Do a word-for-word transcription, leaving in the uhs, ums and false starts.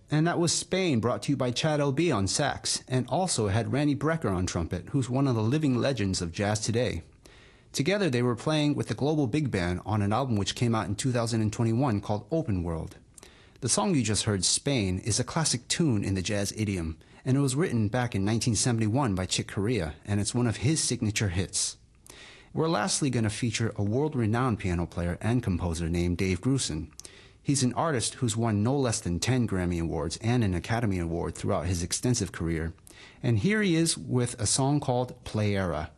And that was Spain, brought to you by Chad L B on sax, and also had Randy Brecker on trumpet, who's one of the living legends of jazz today. Together they were playing with the Global Big Band on an album which came out in two thousand twenty-one called Open World. The song you just heard, Spain, is a classic tune in the jazz idiom, and it was written back in nineteen seventy-one by Chick Corea, and it's one of his signature hits. We're lastly going to feature a world-renowned piano player and composer named Dave Grusin. He's an artist who's won no less than ten Grammy Awards and an Academy Award throughout his extensive career. And here he is with a song called Playera.